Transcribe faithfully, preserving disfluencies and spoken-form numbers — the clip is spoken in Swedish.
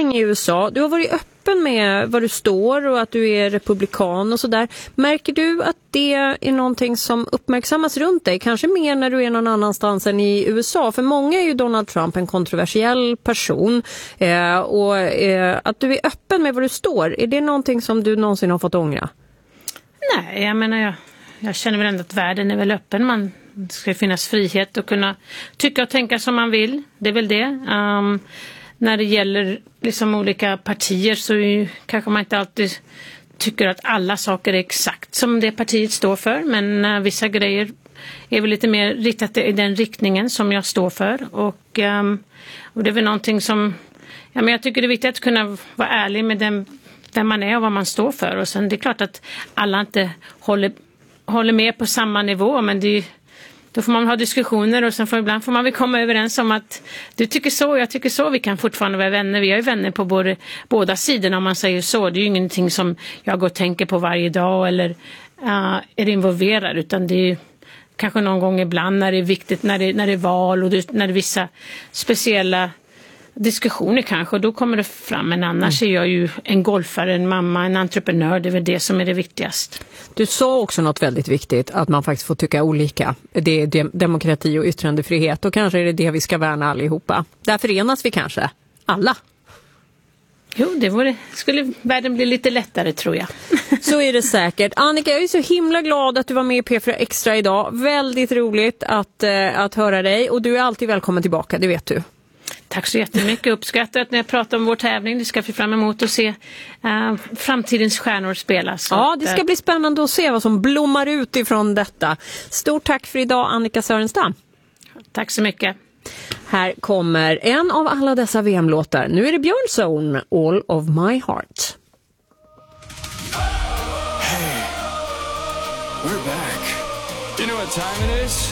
utveckling i U S A. Du har varit öppen med vad du står och att du är republikan och sådär. Märker du att det är någonting som uppmärksammas runt dig? Kanske mer när du är någon annanstans än i U S A. För många är ju Donald Trump en kontroversiell person. Eh, och eh, att du är öppen med vad du står, är det någonting som du någonsin har fått ångra? Nej, jag menar jag, jag känner väl ändå att världen är väl öppen. Man det ska finnas frihet att kunna tycka och tänka som man vill. Det är väl det. Um, när det gäller liksom olika partier så är, kanske man inte alltid tycker att alla saker är exakt som det partiet står för. Men uh, vissa grejer är väl lite mer riktat i den riktningen som jag står för. Och, um, och det är väl någonting som... Ja, men jag tycker det är viktigt att kunna vara ärlig med den, vem man är och vad man står för. Och sen det är klart att alla inte håller, håller med på samma nivå. Men det är, då får man ha diskussioner och sen får, ibland får man väl komma överens om att du tycker så, jag tycker så. Vi kan fortfarande vara vänner. Vi är ju vänner på både, båda sidorna om man säger så. Det är ju ingenting som jag går och tänker på varje dag eller uh, är involverad. Utan det är ju kanske någon gång ibland när det är viktigt, när det, när det är val och det, när det är vissa speciella diskussioner kanske, och då kommer det fram. Men annars mm. är jag ju en golfare, en mamma, en entreprenör. Det är väl det som är det viktigaste. Du sa också något väldigt viktigt, att man faktiskt får tycka olika. Det är dem- demokrati och yttrandefrihet, och kanske är det det vi ska värna allihopa. Där förenas vi kanske, alla. Jo, det vore, skulle världen bli lite lättare tror jag. Så är det säkert. Annika, jag är så himla glad att du var med i P fyra Extra idag. Väldigt roligt att, eh, att höra dig, och du är alltid välkommen tillbaka, det vet du. Tack så jättemycket. Uppskattar att när jag pratar om vår tävling. Det ska vi fram emot och se uh, framtidens stjärnor spelas. Ja, det ska bli spännande att se vad som blommar ut ifrån detta. Stort tack för idag, Annika Sörenstam. Tack så mycket. Här kommer en av alla dessa V M-låtar. Nu är det Björn Zone, All of My Heart. Hey, we're back. You know what time it is?